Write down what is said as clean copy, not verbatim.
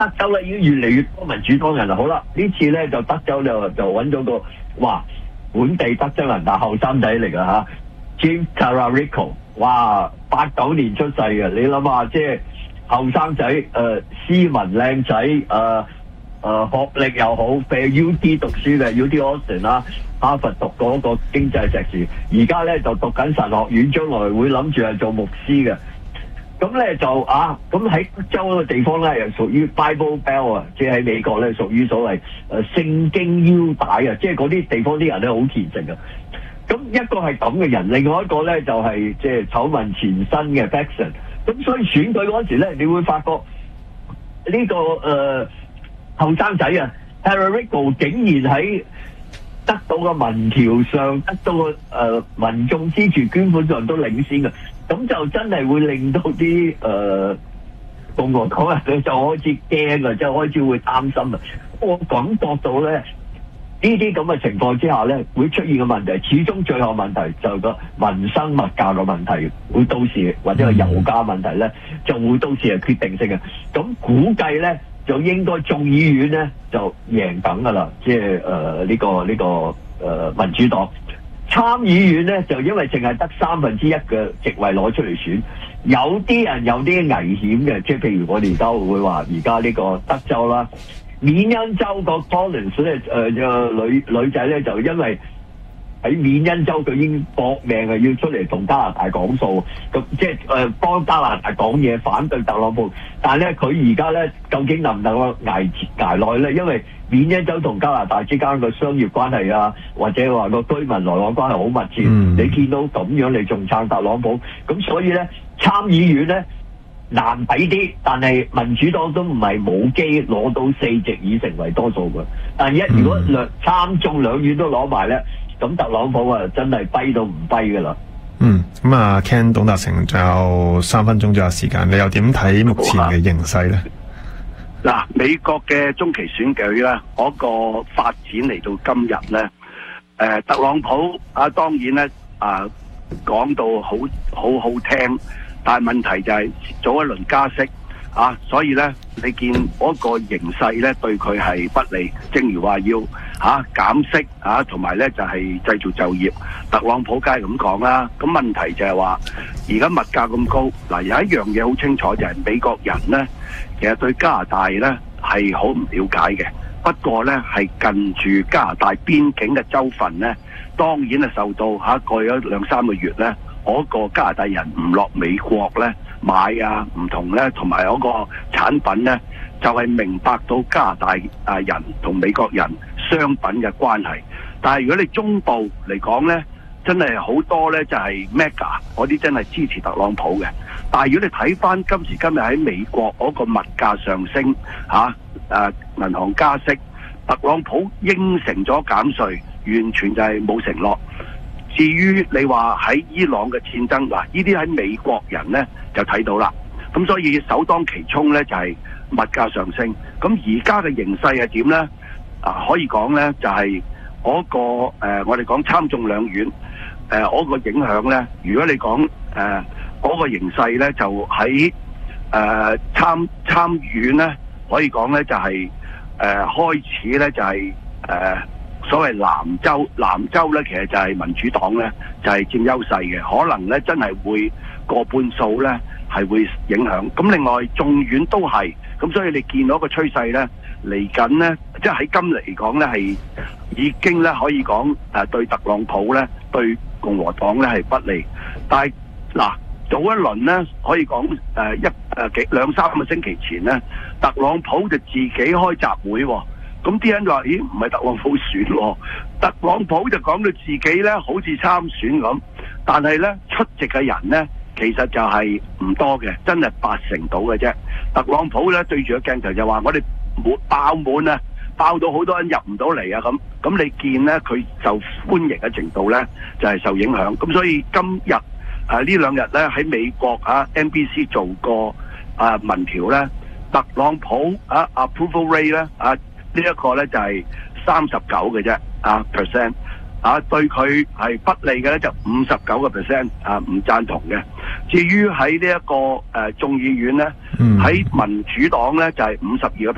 德州咧已經越嚟越多民主黨人啦。好啦，呢次咧就德州就揾咗個本地德州人，但後生仔嚟㗎嚇 ，James Cararico， 89年出世嘅，你諗下即係後生仔斯文靚仔學歷又好，譬如 UT 讀書嘅 UT Austin 啦，哈佛讀嗰個經濟碩士，而家咧就讀緊神學院，將來會諗住係做牧師嘅。咁咧就咁喺德州嗰個地方咧，又屬於 Bible Belt 啊，即係喺美國咧屬於所謂聖經腰帶啊，即係嗰啲地方啲人咧好虔誠啊。咁一個係咁嘅人，另外一個咧就係即係醜聞纏身嘅 Paxton。咁所以選舉嗰時咧，你會發覺呢個後生仔啊 Cararico 竟然喺得到嘅民調上，得到嘅民眾支持捐款上都領先嘅。咁就真係會令到啲共和黨人就開始驚啊，即係開始會擔心啊。我感覺到咧呢啲咁嘅情況之下咧，會出現嘅問題，始終最後問題就係個民生物價嘅問題，會到時或者係油價問題咧，就會到時係決定性嘅。咁估計咧就應該眾議院咧就贏緊㗎啦，即係呢個民主黨。參議院咧就因為淨係得1/3嘅席位攞出嚟選，有啲人有啲危險嘅，即係譬如我哋而家會話而家呢個德州啦，緬因州個 Collins 咧女仔咧就因為喺緬因州佢已經搏命啊，要出嚟同加拿大講數，咁即係幫加拿大講嘢，反對特朗普。但係咧佢而家咧究竟能唔能夠捱耐咧？因為緬因州同加拿大之間個商業關係啊，或者話個居民來往關係好密切。你見到咁樣你仲撐特朗普，咁所以咧參議院咧難抵啲，但係民主黨都唔係冇機攞到4席以成為多數嘅。但係如果參眾兩院都攞埋咧，咁特朗普啊真係跛到唔跛㗎啦。 咁啊 Ken 董達成仲有3分鐘左右時間，你又點睇目前嘅形勢咧？ 嗱，美國嘅中期選舉咧，嗰個發展嚟到今日咧，特朗普當然咧講到好聽，但係問題就係做一輪加息所以咧你見嗰個形勢咧對佢係不利，正如話要減息同埋咧就係製造就業，特朗普梗係咁講啦。咁問題就係話而家物價咁高，有一樣嘢好清楚就係美國人咧，其實對加拿大咧係好唔了解嘅。不過咧係近住加拿大邊境嘅州份咧，當然係受到過咗2-3個月咧，嗰個加拿大人唔落美國咧買唔同咧，同埋嗰個產品咧就係明白到加拿大人同美國人商品嘅關係。但係如果你中部嚟講咧，真係好多咧就係 Mega 嗰啲真係支持特朗普嘅。但係如果你睇翻今時今日喺美國嗰個物價上升銀行加息，特朗普應承咗減稅，完全就係冇承諾。至於你話喺伊朗嘅戰爭，呢啲喺美國人呢就睇到啦。咁所以首當其衝呢就係物價上升。咁而家嘅形勢係點呢？可以講呢就係嗰個我哋講參眾兩院嗰個影響呢。如果你講嗰個形勢呢，就喺參院呢，可以講呢就係開始呢就係所謂南州呢，其實就係民主黨呢，就係佔優勢嘅，可能呢真係會過半數呢係會影響。咁另外眾院都係，咁所以你見到個趨勢呢，嚟緊呢，即係喺今嚟講呢，係已經呢可以講對特朗普呢，對共和黨呢係不利。但係早一輪呢，可以講2-3個星期前呢，特朗普就自己開集會喎。咁啲人就話：咦，唔係特朗普選喎，特朗普就講到自己呢好似參選咁，但係呢出席嘅人呢，其實就係唔多嘅，真係80%到嘅啫。特朗普呢對住個鏡頭就話：我哋爆滿啊，爆到好多人入唔到嚟啊咁。咁你見呢，佢受歡迎嘅程度呢，就係受影響。咁所以今日呢2日呢，喺美國NBC 做過民調呢，特朗普approval rate 呢呢一個咧就係39嘅啫，percent 對佢係不利嘅咧就59%唔贊同嘅。至於喺呢一個眾議院咧，喺民主黨咧就係52%。